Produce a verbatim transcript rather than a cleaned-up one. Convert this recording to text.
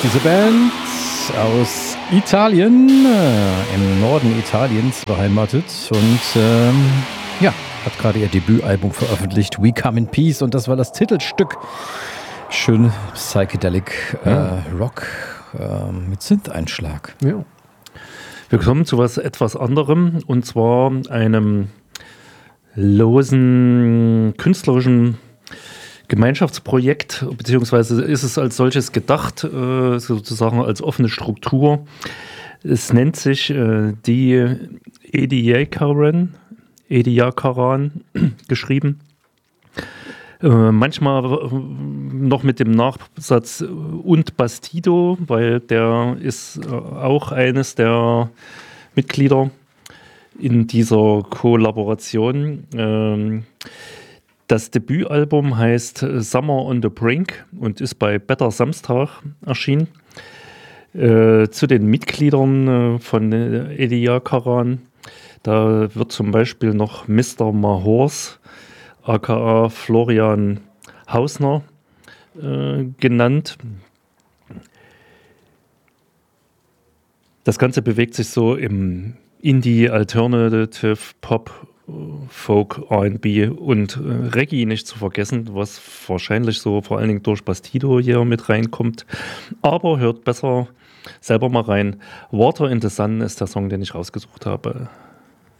Diese Band aus Italien, äh, im Norden Italiens beheimatet und ähm, ja, hat gerade ihr Debütalbum veröffentlicht, We Come in Peace, und das war das Titelstück. Schön Psychedelic äh, ja. Rock äh, mit Synth-Einschlag. Ja. Wir kommen zu was etwas anderem, und zwar einem losen künstlerischen Gemeinschaftsprojekt, beziehungsweise ist es als solches gedacht, äh, sozusagen als offene Struktur. Es nennt sich äh, die Ediacaran, Ediacaran geschrieben. Äh, manchmal noch mit dem Nachsatz und Bastido, weil der ist äh, auch eines der Mitglieder in dieser Kollaboration. Ähm, Das Debütalbum heißt Summer on the Brink und ist bei Better Samstag erschienen. Äh, zu den Mitgliedern äh, von Ediacaran, da wird zum Beispiel noch Mister Mahors, aka Florian Hausner, äh, genannt. Das Ganze bewegt sich so im Indie, Alternative, Pop, Folk, R and B und äh, Reggae nicht zu vergessen, was wahrscheinlich so vor allen Dingen durch Bastido hier mit reinkommt. Aber hört besser selber mal rein. Water in the Sun ist der Song, den ich rausgesucht habe.